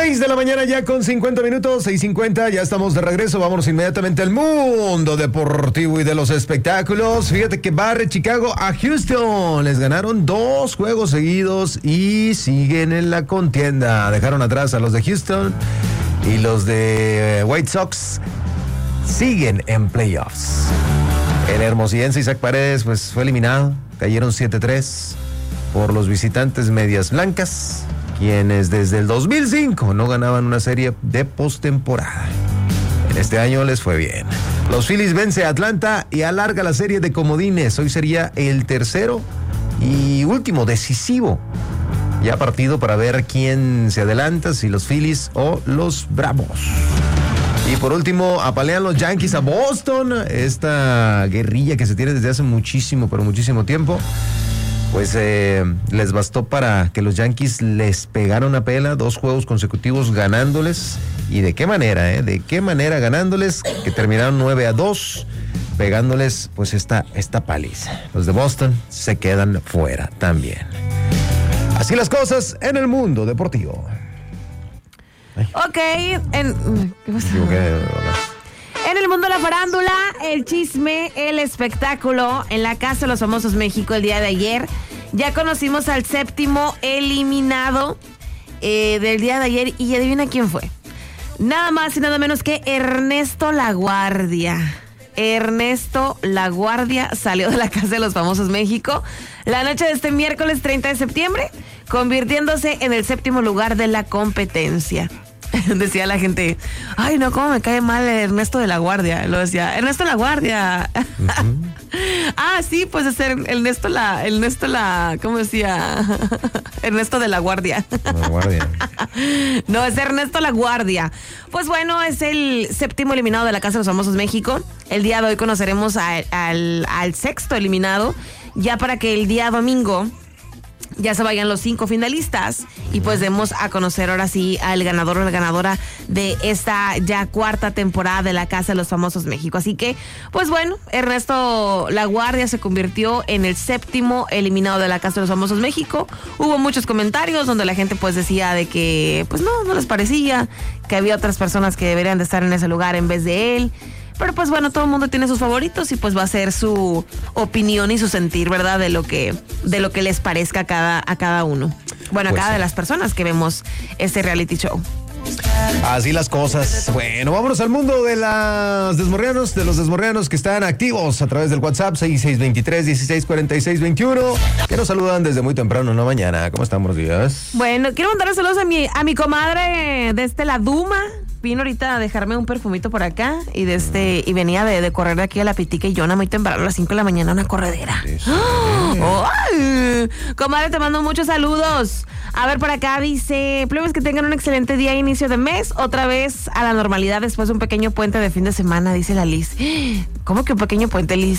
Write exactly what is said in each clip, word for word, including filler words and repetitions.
seis de la mañana ya con cincuenta minutos, seis cincuenta, ya estamos de regreso. Vámonos inmediatamente al mundo deportivo y de los espectáculos. Fíjate que barre Chicago a Houston. Les ganaron dos juegos seguidos y siguen en la contienda. Dejaron atrás a los de Houston y los de White Sox siguen en playoffs. El hermosillense Isaac Paredes pues fue eliminado. Cayeron siete tres por los visitantes Medias Blancas, quienes desde el dos mil cinco no ganaban una serie de postemporada. En este año les fue bien. Los Phillies vence a Atlanta y alarga la serie de comodines. Hoy sería el tercero y último decisivo. Ya partido para ver quién se adelanta, si los Phillies o los Bravos. Y por último, apalean los Yankees a Boston. Esta guerrilla que se tiene desde hace muchísimo, pero muchísimo tiempo. Pues eh, les bastó para que los Yankees les pegaran una pela, dos juegos consecutivos ganándoles. ¿Y de qué manera, eh? ¿De qué manera ganándoles? Que terminaron nueve a dos, pegándoles pues esta, esta paliza. Los de Boston se quedan fuera también. Así las cosas en el mundo deportivo. Ay. Ok, en... ¿Qué pasa? En el mundo de la farándula, el chisme, el espectáculo, en la Casa de los Famosos México el día de ayer, ya conocimos al séptimo eliminado eh, del día de ayer y adivina quién fue. Nada más y nada menos que Ernesto Laguardia. Ernesto Laguardia salió de la Casa de los Famosos México la noche de este miércoles treinta de septiembre, convirtiéndose en el séptimo lugar de la competencia. Decía la gente, ay no, cómo me cae mal Ernesto de la Guardia. Lo decía, Ernesto la Guardia. Uh-huh. Ah, sí, pues es Ernesto la, Ernesto la, ¿cómo decía? Ernesto de la Guardia. La Guardia. No, es Ernesto la Guardia. Pues bueno, es el séptimo eliminado de la Casa de los Famosos México. El día de hoy conoceremos a, al, al sexto eliminado, ya para que el día domingo ya se vayan los cinco finalistas y pues demos a conocer ahora sí al ganador o la ganadora de esta ya cuarta temporada de la Casa de los Famosos México. Así que, pues bueno, Ernesto Laguardia se convirtió en el séptimo eliminado de la Casa de los Famosos México. Hubo muchos comentarios donde la gente pues decía de que pues no, no les parecía, que había otras personas que deberían de estar en ese lugar en vez de él. Pero pues bueno, todo el mundo tiene sus favoritos y pues va a ser su opinión y su sentir, ¿verdad? De lo que, de lo que les parezca a cada, a cada uno. Bueno, pues a cada sí. de las personas que vemos este reality show. Así las cosas. Bueno, vámonos al mundo de las desmorrianos, de los desmorrianos que están activos a través del WhatsApp seis seis dos tres, uno seis cuatro seis dos uno, que nos saludan desde muy temprano en la mañana. ¿Cómo están? Buenos días. Bueno, quiero mandarle saludos a mi, a mi comadre de este, la Duma. Vino ahorita a dejarme un perfumito por acá y de este y venía de, de correr de aquí a la Pitica y Yona muy temprano a las cinco de la mañana, una corredera. Sí, sí. ¡Oh! ¡Ay! Comadre, te mando muchos saludos. A ver, por acá dice, plebes, que tengan un excelente día, inicio de mes, otra vez a la normalidad después de un pequeño puente de fin de semana, dice la Liz. ¿Cómo que un pequeño puente, Liz?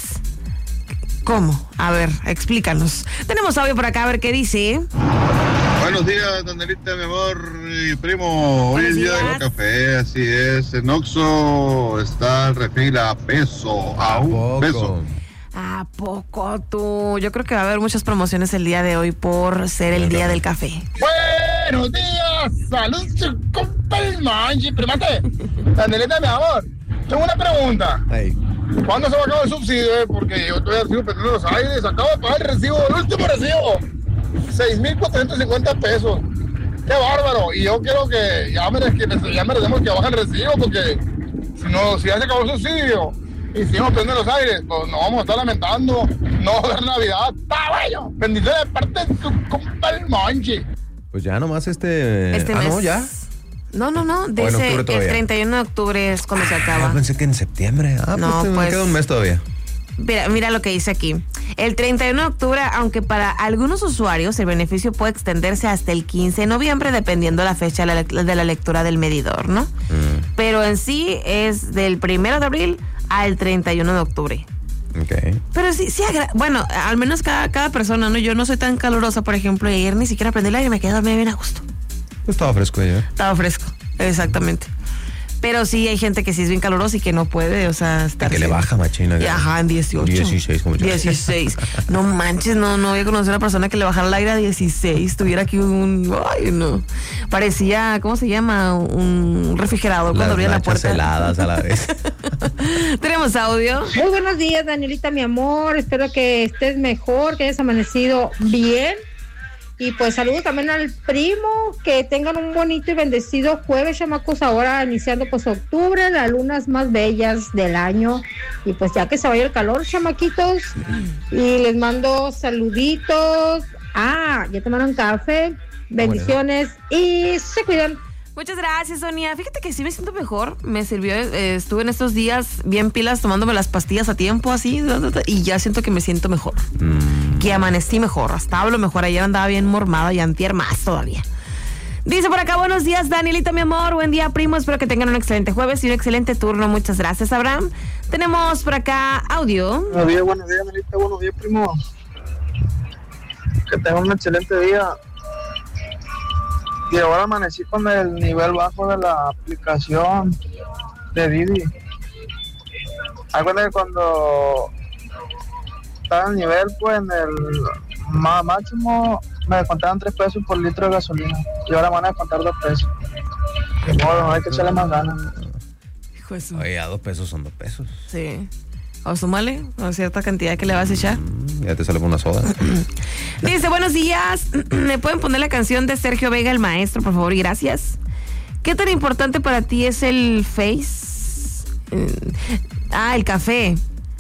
¿Cómo? A ver, explícanos. Tenemos audio por acá, a ver qué dice. Buenos días, Danielita, mi amor y primo. Hoy es día del café, así es. En Oxxo está el refil a peso, a un peso. ¿A poco tú? Yo creo que va a haber muchas promociones el día de hoy por ser el día del café. Buenos días, salud, compa el manche, primate. Danielita, mi amor, tengo una pregunta. Hey. ¿Cuándo se va a acabar el subsidio? Eh? Porque yo todavía sigo perdiendo los aires. Acabo de pagar el recibo, el último recibo. seis mil cuatrocientos cincuenta pesos. ¡Qué bárbaro! Y yo quiero que ya, me, que ya merecemos que bajen el recibo, porque si no, si ya se acabó el subsidio y seguimos perdiendo los aires, pues nos vamos a estar lamentando, no va a haber Navidad. ¡Está bueno! Bendiciones de parte de tu compa el Monchi. Pues ya nomás este... Este ah, mes. no, ya. No, no, no. Dice el treinta y uno de octubre es cuando ah, se acaba. Pensé que en septiembre. Ah, no, pues, pues me queda un mes todavía. Mira, mira lo que dice aquí. El treinta y uno de octubre, aunque para algunos usuarios el beneficio puede extenderse hasta el quince de noviembre, dependiendo la fecha de la lectura del medidor, ¿no? Mm. Pero en sí es del primero de abril al treinta y uno de octubre. Okay. Pero sí, sí, agra- bueno, al menos cada, cada persona, ¿no? Yo no soy tan calurosa, por ejemplo, y ayer ni siquiera prendí el aire y me quedé dormida bien a gusto. Estaba fresco ayer. Estaba fresco, exactamente. Pero sí hay gente que sí es bien calurosa y que no puede, o sea, estar. Que le baja machina. Y, ajá, en dieciocho. dieciséis, como yo. dieciséis. No manches, no, no había conocido a una persona que le bajara el aire a dieciséis. Tuviera aquí un. Ay, no. Parecía, ¿cómo se llama? Un refrigerador Las cuando abría la puerta. heladas a la vez. Tenemos audio. Muy buenos días, Danielita, mi amor. Espero que estés mejor, que hayas amanecido bien. Y pues saludos también al primo, que tengan un bonito y bendecido jueves, chamacos, ahora iniciando pues octubre, las lunas más bellas del año, y pues ya que se vaya el calor, chamaquitos, y les mando saluditos. Ah, ya tomaron café, bendiciones, y se cuidan. Muchas gracias, Sonia. Fíjate que sí me siento mejor. Me sirvió, eh, estuve en estos días bien pilas tomándome las pastillas a tiempo, así, y ya siento que me siento mejor. Mm. Que amanecí mejor, hasta hablo mejor. Ayer andaba bien mormada y antier más todavía. Dice por acá, buenos días, Danielita, mi amor. Buen día, primo. Espero que tengan un excelente jueves y un excelente turno. Muchas gracias, Abraham. Tenemos por acá audio. Buenos días, buenos días, Danielita. Buenos días, primo. Que tengan un excelente día. Y ahora amanecí con el nivel bajo de la aplicación de Didi. Acuérdense que cuando estaba en el nivel, pues en el má- máximo me descontaban tres pesos por litro de gasolina. Y ahora me van a descontar dos pesos. De modo, no hay que echarle más ganas. Hijo de su... Oye, a dos pesos son dos pesos. Sí. O súmale, o cierta cantidad que le vas a echar. Mm, ya te sale por una soda. Dice, buenos días. ¿Me pueden poner la canción de Sergio Vega, el maestro, por favor? Y gracias. ¿Qué tan importante para ti es el Face? Ah, el café.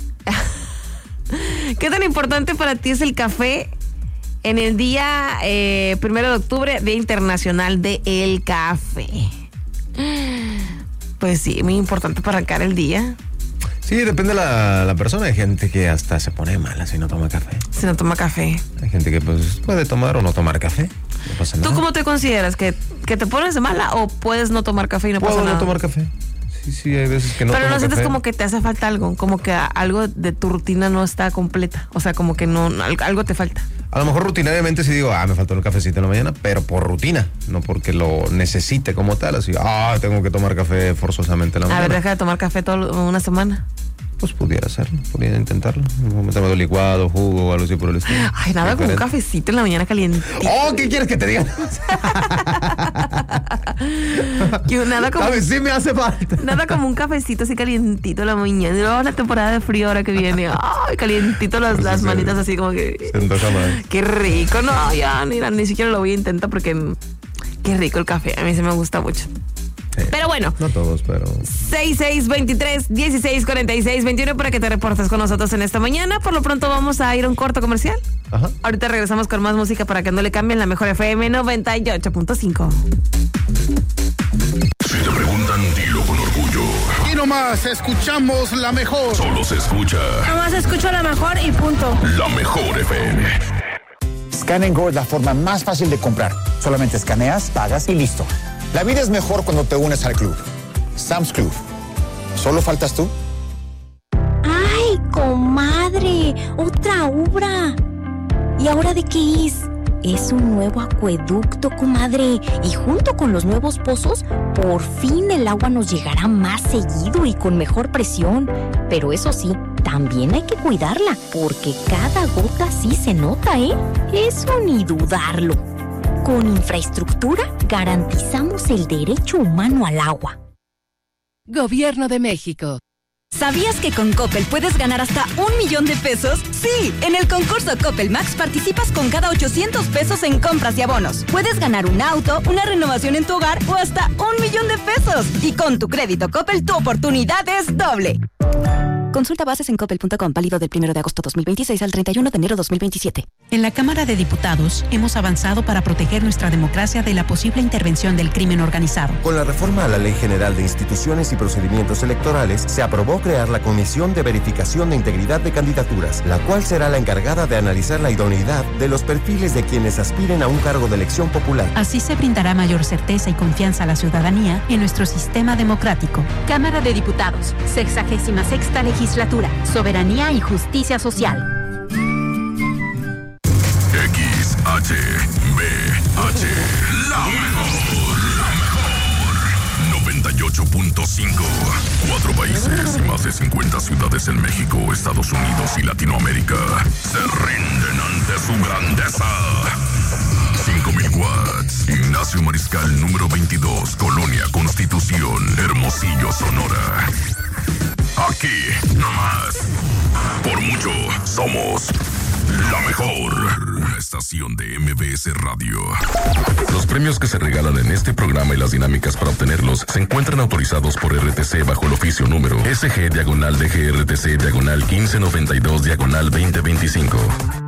¿Qué tan importante para ti es el café en el día eh, primero de octubre, Día Internacional del Café? Pues sí, muy importante para arrancar el día. Sí, depende de la, la persona. Hay gente que hasta se pone mala si no toma café. Si no toma café. Hay gente que pues puede tomar o no tomar café. No pasa nada. ¿Tú cómo te consideras? ¿Que, que te pones de mala o puedes no tomar café y no Puedo pasa nada? no tomar café. Sí, sí, hay veces que no Pero tomo no sientes café. como que te hace falta algo, como que algo de tu rutina no está completa. O sea, como que no, algo te falta. A lo mejor rutinariamente sí digo, ah, me faltó el cafecito en la mañana, pero por rutina, no porque lo necesite como tal. Así, ah, tengo que tomar café forzosamente en la A mañana. ver, deja de tomar café toda una semana. Pues pudiera hacerlo, pudiera intentarlo. Me tomo licuado, jugo o algo así por el estilo. Ay, nada como un Diferente. cafecito en la mañana caliente. Oh, ¿qué quieres que te diga? nada como, ¿Sabes? Sí me hace falta. nada como un cafecito así calientito en la mañana. Y luego la temporada de frío ahora que viene. Ay, calientito las, las Sí, manitas sí. así como que... Se antoja más. Qué rico. No, ya ni, ni siquiera lo voy a intentar porque qué rico el café. A mí sí me gusta mucho. Sí. Pero bueno. No todos, pero... seis seis veintitrés, dieciséis cuarenta y seis, veintiuno para que te reportes con nosotros en esta mañana. Por lo pronto vamos a ir a un corto comercial. Ajá. Ahorita regresamos con más música para que no le cambien la mejor F M noventa y ocho punto cinco. Si te preguntan, dilo con orgullo. Y nomás escuchamos la mejor. Solo se escucha Nomás escucho la mejor y punto. la mejor F M. Scan and Go es la forma más fácil de comprar. Solamente escaneas, pagas y listo. La vida es mejor cuando te unes al club. Sam's Club. ¿Solo faltas tú? ¡Ay, comadre! ¡Otra obra! ¿Y ahora de qué es? Es un nuevo acueducto, comadre. Y junto con los nuevos pozos, por fin el agua nos llegará más seguido y con mejor presión. Pero eso sí, también hay que cuidarla, porque cada gota sí se nota, ¿eh? Eso ni dudarlo. Con infraestructura garantizamos el derecho humano al agua. Gobierno de México. ¿Sabías que con Coppel puedes ganar hasta un millón de pesos? Sí, en el concurso Coppel Max participas con cada ochocientos pesos en compras y abonos. Puedes ganar un auto, una renovación en tu hogar o hasta un millón de pesos. Y con tu crédito Coppel, tu oportunidad es doble. Consulta bases en coppel punto com, válido del primero de agosto dos mil veintiséis al treinta y uno de enero dos mil veintisiete. En la Cámara de Diputados hemos avanzado para proteger nuestra democracia de la posible intervención del crimen organizado. Con la reforma a la Ley General de Instituciones y Procedimientos Electorales, se aprobó crear la Comisión de Verificación de Integridad de Candidaturas, la cual será la encargada de analizar la idoneidad de los perfiles de quienes aspiren a un cargo de elección popular. Así se brindará mayor certeza y confianza a la ciudadanía en nuestro sistema democrático. Cámara de Diputados, sexagésima sexta legislatura, soberanía y justicia social. X H B H, la mejor, la mejor. noventa y ocho ocho punto cinco. Cuatro países y más de cincuenta ciudades en México, Estados Unidos y Latinoamérica se rinden ante su grandeza. cinco mil watts. Ignacio Mariscal, número veintidós, Colonia Constitución, Hermosillo, Sonora. Aquí, nomás. Por mucho, somos la mejor estación de M B S Radio. Los premios que se regalan en este programa y las dinámicas para obtenerlos se encuentran autorizados por R T C bajo el oficio número S G diagonal D G R T C diagonal quince noventa y dos diagonal veinte veinticinco.